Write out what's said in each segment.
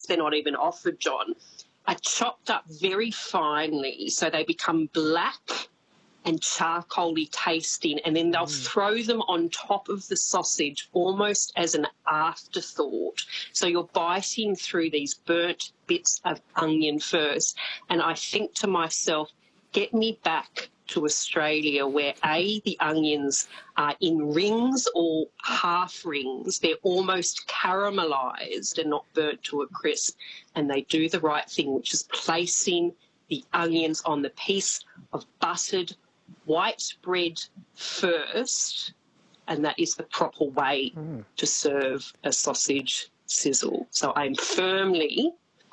they're not even offered, John, are chopped up very finely so they become black and charcoaly tasting, and then they'll throw them on top of the sausage almost as an afterthought. So you're biting through these burnt bits of onion first, and I think to myself, get me back to Australia where, A, the onions are in rings or half rings. They're almost caramelised and not burnt to a crisp, and they do the right thing, which is placing the onions on the piece of buttered white bread first, and that is the proper way to serve a sausage sizzle. So I'm firmly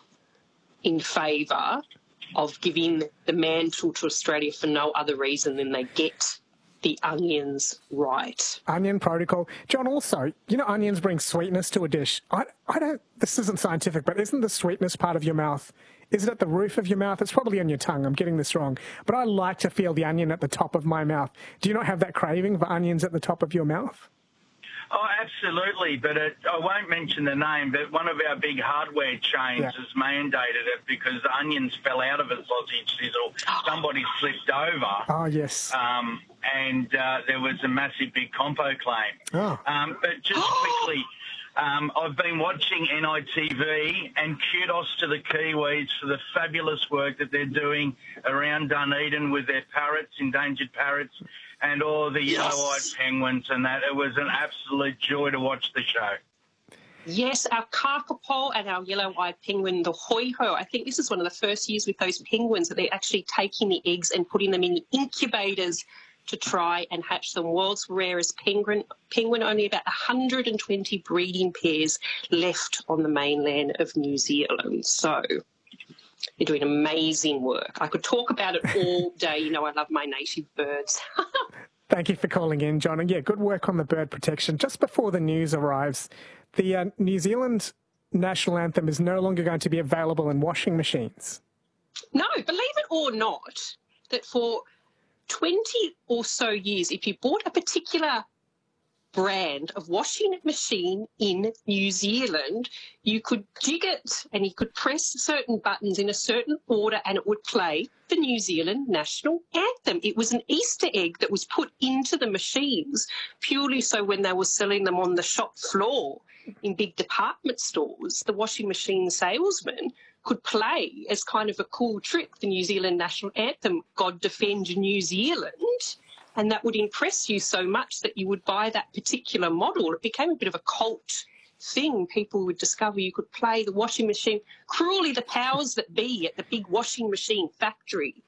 in favour of giving the mantle to Australia for no other reason than they get the onions right. Onion protocol. John, also, you know, onions bring sweetness to a dish. I don't, this isn't scientific, but isn't the sweetness part of your mouth, is it at the roof of your mouth? It's probably on your tongue. I'm getting this wrong. But I like to feel the onion at the top of my mouth. Do you not have that craving for onions at the top of your mouth? Oh, absolutely. But I won't mention the name, but one of our big hardware chains has mandated it because the onions fell out of a sausage sizzle. Somebody slipped over. Oh, yes. And there was a massive big compo claim. Oh. But just quickly, I've been watching NITV, and kudos to the Kiwis for the fabulous work that they're doing around Dunedin with their parrots, endangered parrots, and all the yellow-eyed penguins and that. It was an absolute joy to watch the show. Yes, our kakapo and our yellow-eyed penguin, the hoiho, I think this is one of the first years with those penguins that they're actually taking the eggs and putting them in the incubators to try and hatch them. World's rarest penguin, only about 120 breeding pairs left on the mainland of New Zealand. So they're doing amazing work. I could talk about it all day. You know, I love my native birds. Thank you for calling in, John. And, yeah, good work on the bird protection. Just before the news arrives, the New Zealand national anthem is no longer going to be available in washing machines. No, believe it or not, that for 20 or so years, if you bought a particular brand of washing machine in New Zealand, you could jig it and you could press certain buttons in a certain order and it would play the New Zealand national anthem. It was an Easter egg that was put into the machines purely so when they were selling them on the shop floor in big department stores, the washing machine salesman could play as kind of a cool trick the New Zealand national anthem, God Defend New Zealand, and that would impress you so much that you would buy that particular model. It became a bit of a cult thing. People would discover you could play the washing machine. Cruelly, the powers that be at the big washing machine factory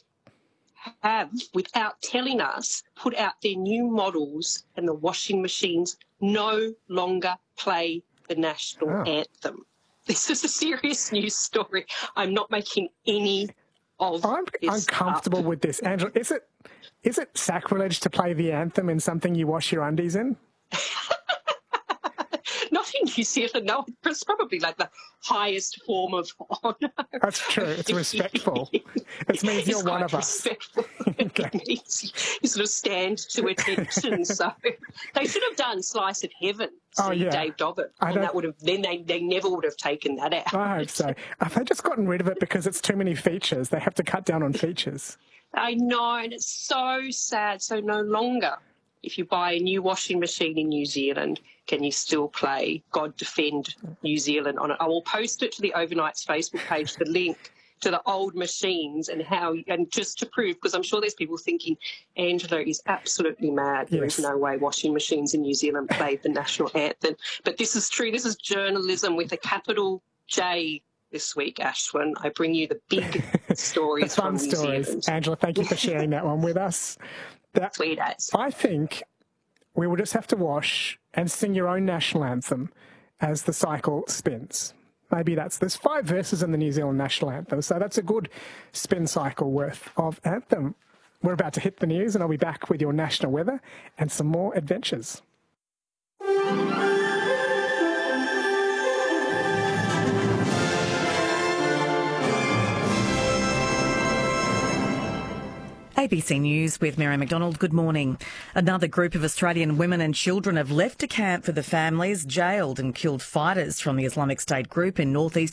have, without telling us, put out their new models, and the washing machines no longer play the national anthem. This is a serious news story. I'm not making any of I'm uncomfortable with this. Angela, is it sacrilege to play the anthem in something you wash your undies in? Not in New Zealand, no. It's probably like the highest form of honour. That's true. It's respectful. It means you're one of us. Okay. It means you sort of stand to attention. So they should have done Slice of Heaven. Dave Dobbett. And that would have, then they never would have taken that out. I hope so. Have they just gotten rid of it because it's too many features? They have to cut down on features. I know, and it's so sad. So no longer, if you buy a new washing machine in New Zealand, can you still play God Defend New Zealand on it. I will post it to the Overnight's Facebook page, the link to the old machines and just to prove, because I'm sure there's people thinking Angela is absolutely mad. There is no way washing machines in New Zealand played the national anthem. But this is true. This is journalism with a capital J this week, Ashwin. I bring you the big stories the fun from New stories. Zealand. Angela, thank you for sharing that one with us. Sweet as. I think we will just have to wash and sing your own national anthem as the cycle spins. Maybe there's 5 verses in the New Zealand national anthem, so that's a good spin cycle worth of anthem. We're about to hit the news, and I'll be back with your national weather and some more adventures. ABC News with Mary McDonald. Good morning. Another group of Australian women and children have left a camp for the families jailed and killed fighters from the Islamic State group in northeast